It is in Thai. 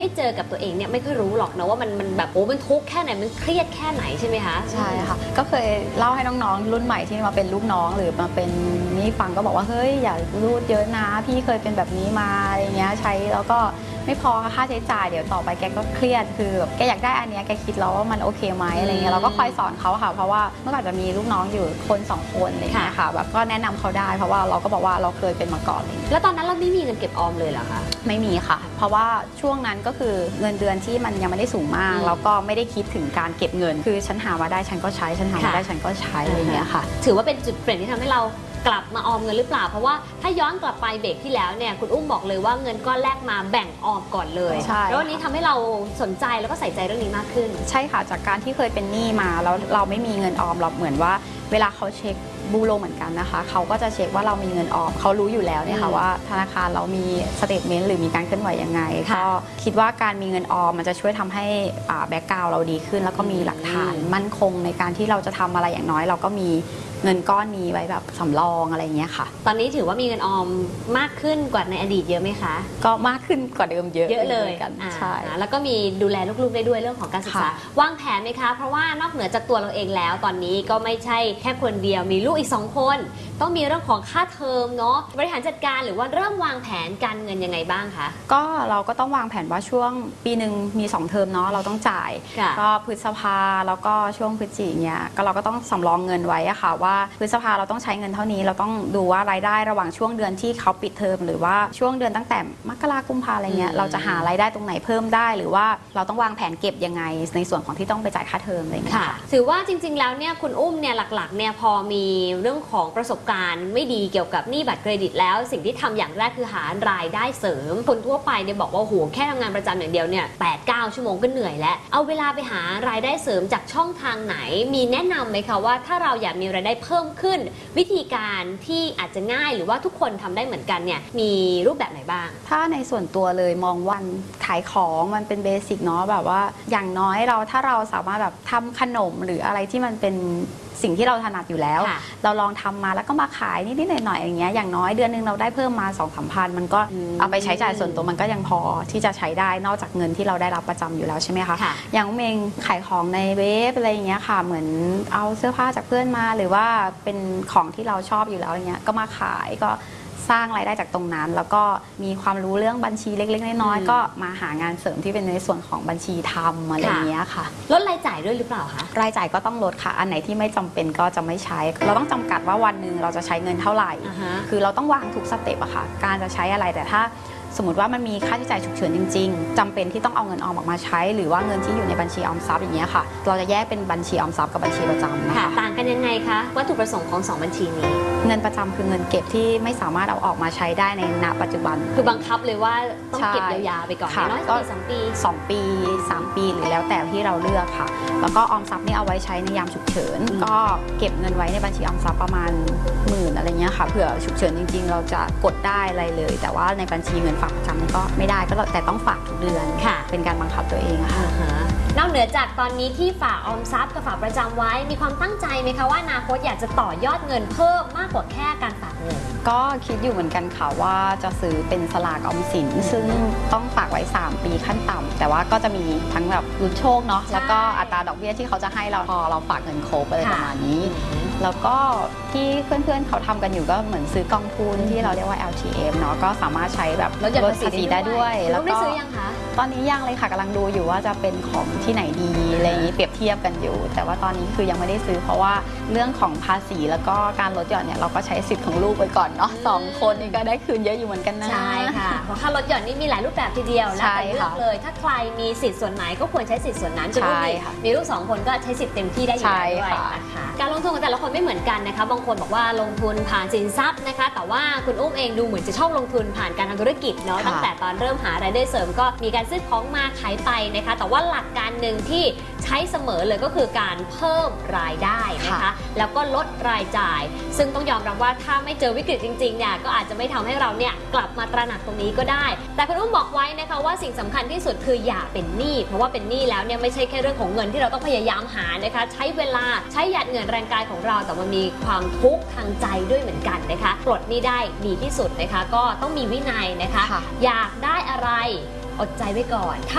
ให้เจอกับตัวเองเนี่ยไม่ค่อยรู้หรอกนะว่ามันแบบโอ้มันทุกข์แค่ไหนมันเครียดแค่ไหนใช่ไหมคะใช่ค่ะก็เคยเล่าให้น้องๆรุ่นใหม่ที่มาเป็นลูกน้องหรือมาเป็นนี่ฟังก็บอกว่าเฮ้ยอย่ารูดเยอะนะพี่เคยเป็นแบบนี้มาอะไรเงี้ยใช้แล้วก็ไม่พอค่าใช้จ่ายเดี๋ยวต่อไปแกก็เครียดคือแกอยากได้อันนี้แกคิดแล้วว่ามันโอเคไหมอะไรเงี้ยเราก็คอยสอนเขาค่ะเพราะว่าเมื่อก่อนจะมีลูกน้องอยู่คน2 คนอะไรเงี้ยค่ะแบบก็แนะนำเขาได้เพราะว่าเราก็บอกว่าเราเคยเป็นมาก่อนเลยแล้วตอนนั้นเราไม่มีเงินเก็บออมเลยเหรอคะไม่มีค่ะเพราะว่าช่วงนั้นก็คือเงินเดือนที่มันยังไม่ได้สูงมากแล้วก็ไม่ได้คิดถึงการเก็บเงินคือฉันหามาได้ฉันก็ใช้ฉันหามาได้ฉันก็ใช้อะไรเงี้ยค่ะถือว่าเป็นจุดเปลี่ยนที่ทำให้เรากลับมาออมเงินหรือเปล่าเพราะว่าถ้าย้อนกลับไปเบรกที่แล้วเนี่ยคุณอุ้มบอกเลยว่าเงินก้อนแรกมาแบ่งออมก่อนเลยแล้ววันนี้ทำให้เราสนใจแล้วก็ใส่ใจเรื่องนี้มากขึ้นใช่ค่ะจากการที่เคยเป็นหนี้มาแล้วเราไม่มีเงินออมเราเหมือนว่าเวลาเขาเช็คบูโรเหมือนกันนะคะเขาก็จะเช็คว่าเรามีเงินออมเขารู้อยู่แล้วเนี่ยค่ะว่าธนาคารเรามีสเตทเมนต์หรือมีการเคลื่อนไหวยังไงก็คิดว่าการมีเงินออมมันจะช่วยทำให้แบ็กกราวด์เราดีขึ้นแล้วก็มีหลักฐานมั่นคงในการที่เราจะทำอะไรอย่างน้อยเราก็มีเงินก้อนนี้ไว้แบบสำรองอะไรเงี้ยค่ะตอนนี้ถือว่ามีเงินออมมากขึ้นกว่าในอดีตเยอะไหมคะก็มากขึ้นกว่าเดิมเยอะเลยกันใช่แล้วก็มีดูแลลูกๆได้ด้วยเรื่องของการศึกษาวางแผนไหมคะเพราะว่านอกเหนือจากตัวเราเองแล้วตอนนี้ก็ไม่ใช่แค่คนเดียวมีลูกอีก2 คนต้องมีเรื่องของค่าเทอมเนาะบริหารจัดการหรือว่าเริ่มวางแผนการเงินยังไงบ้างคะก็เราก็ต้องวางแผนว่าช่วงปีหนึ่งมี2 เทอมเนาะเราต้องจ่ายก็พฤษภาแล้วก็ช่วงพฤศจิกเนี่ยก็เราก็ต้องสำรองเงินไว้อะค่ะว่าพฤษภาเราต้องใช้เงินเท่านี้เราต้องดูว่ารายได้ระหว่างช่วงเดือนที่เขาปิดเทอมหรือว่าช่วงเดือนตั้งแต่มกราคมกุมภาอะไรเงี้ยเราจะหารายได้ตรงไหนเพิ่มได้หรือว่าเราต้องวางแผนเก็บยังไงในส่วนของที่ต้องไปจ่ายค่าเทอมอะไรเงี้ยค่ะถือว่าจริงๆแล้วเนี่ยคุณอุ้มเนี่ยหลักๆเนี่ยพอมีเรื่องของประสบการณ์ไม่ดีเกี่ยวกับหนี้บัตรเครดิตแล้วสิ่งที่ทำอย่างแรกคือหารายได้เสริมคนทั่วไปเนี่ยบอกว่าโหแค่ทำงานประจำอย่างเดียวเนี่ย8-9 ชั่วโมงก็เหนื่อยแล้วเอาเวลาไปหารายได้เสริมจากช่องทางไหนมีแนะนำไหมคะว่าถ้าเราอยากมีรายได้เพิ่มขึ้นวิธีการที่อาจจะง่ายหรือว่าทุกคนทำได้เหมือนกันเนี่ยมีรูปแบบไหนบ้างถ้าในส่วนตัวเลยมองวันขายของมันเป็นเบสิกเนาะแบบว่าอย่างน้อยถ้าเราสามารถแบบทำขนมหรืออะไรที่มันเป็นสิ่งที่เราถนัดอยู่แล้วเราลองทำมาแล้วก็มาขายนิดๆหน่อยๆอย่างเงี้ยอย่างน้อยเดือนนึงเราได้เพิ่มมา 2-3 พันมันก็เอาไปใช้จ่ายส่วนตัวมันก็ยังพอที่จะใช้ได้นอกจากเงินที่เราได้รับประจำอยู่แล้วใช่ไหมคะอย่างเมงขายของในเว็บอะไรอย่างเงี้ยค่ะเหมือนเอาเสื้อผ้าจากเพื่อนมาหรือว่าเป็นของที่เราชอบอยู่แล้วอย่างเงี้ยก็มาขายก็สร้างรายได้จากตรงนั้นแล้วก็มีความรู้เรื่องบัญชีเล็กๆน้อยๆก็มาหางานเสริมที่เป็นในส่วนของบัญชีทำอะไรอย่างเงี้ยค่ะลดรายจ่ายด้วยหรือเปล่าคะรายจ่ายก็ต้องลดค่ะอันไหนที่ไม่จำเป็นก็จะไม่ใช้เราต้องจำกัดว่าวันหนึ่งเราจะใช้เงินเท่าไหร่คือเราต้องวางทุกสเต็ปอะค่ะการจะใช้อะไรแต่ถ้าสมมติว่ามันมีค่าใช้จ่ายฉุกเฉินจริงๆจำเป็นที่ต้องเอาเงินออมออกมาใช้หรือว่าเงินที่อยู่ในบัญชีออมทรัพย์อย่างเงี้ยค่ะเราจะแยกเป็นบัญชีออมทรัพย์กับบัญชีประจำนะคะต่างกันยังไงคะวัตถุประสงค์ของ2 บัญชีนี้เงินประจำคือเงินเก็บที่ไม่สามารถเอาออกมาใช้ได้ในณปัจจุบันคือบังคับเลยว่าต้องเก็บยาวๆไปก่อนน้อย2 ปี 2 ปี 3 ปีหรือแล้วแต่ที่เราเลือกค่ะแล้วก็ออมทรัพย์นี่เอาไว้ใช้ในยามฉุกเฉินก็เก็บเงินไว้ในบัญชีออมทรัพย์ประมาณ10,000อะไรเงี้ยค่ะเผื่อฉุกเฉินจริงๆเราจะกดได้อะไรเลยแต่ว่าในบัญชีเงินฝากประจำก็ไม่ได้ก็แต่ต้องฝากทุกเดือนเป็นการบังคับตัวเองค่ะนอกเหนือจากตอนนี้ที่ฝากออมทรัพย์กับฝากประจำไว้มีความตั้งใจไหมคะว่าอนาคตอยากจะต่อยอดเงินเพิ่มมากกว่าแค่การฝากเงินก็คิดอยู่เหมือนกันค่ะว่าจะซื้อเป็นสลากออมสินซึ่งต้องฝากไว้3 ปีขั้นต่ำแต่ว่าก็จะมีทั้งแบบลุ้นโชคเนาะแล้วก็อัตราดอกเบี้ยที่เขาจะให้เราพอเราฝากเงินครบอะไรประมาณนี้แล้วก็ที่เพื่อนๆเขาทำกันอยู่ก็เหมือนซื้อกองทุนที่เราเรียกว่า LTF เนาะก็สามารถใช้แบบลดภาษีได้ด้วยแล้วก็ซื้อยังคะตอนนี้ยังเลยค่ะกำลังดูอยู่ว่าจะเป็นของที่ไหนดีอะไรอย่างนี้เปรียบเทียบกันอยู่แต่ว่าตอนนี้คือยังไม่ได้ซื้อเพราะว่าเรื่องของภาษีแล้วก็การลดหย่อนเนี่ยเราก็ใช้สิทธิ์ของลูกไปก่อนเนาะ2 คนนี่ก็ได้คืนเยอะอยู่เหมือนกันนะใช่ค่ะเพราะค่าลดหย่อนนี่มีหลายรูปแบบทีเดียวแล้วแต่เลือกเลยถ้าใครมีสิทธิ์ส่วนไหนก็ควรใช้สิทธิ์ส่วนนั้นจะมีลูก2 คนก็ใช้สิทธิ์เต็มที่ได้อยู่แล้วด้วยนะคะการลงทุนของแต่ละคนไม่เหมือนกันนะคะบางคนบอกว่าลงทุนผ่านสินทรัพย์นะคะแต่ว่าคุณอุ้มเองดูเหมือนจะชอบลงทุนผ่านการทำธุรกิจเนาะตั้งแต่ตอนเริ่มหารายได้เสริมก็มีการซื้อของมาขายไปนะคะแต่ว่าหลักการหนึ่งที่ใช้เสมอเลยก็คือการเพิ่มรายได้นะคะแล้วก็ลดรายจ่ายซึ่งต้องยอมรับว่าถ้าไม่เจอวิกฤตจริงๆเนี่ยก็อาจจะไม่ทำให้เราเนี่ยกลับมาตระหนักตรงนี้ก็ได้แต่คุณอุ้มบอกไว้นะคะว่าสิ่งสำคัญที่สุดคืออย่าเป็นหนี้เพราะว่าเป็นหนี้แล้วเนี่ยไม่ใช่แค่เรื่องของเงินที่เราต้องพยายามหานะคะใช้เวลาใช้หยาดเหงื่อแรงกายของเราแต่มันมีความทุกข์ทางใจด้วยเหมือนกันนะคะปลดหนี้ได้ดีที่สุดนะคะก็ต้องมีวินัยนะคะอยากได้อะไรอดใจไว้ก่อน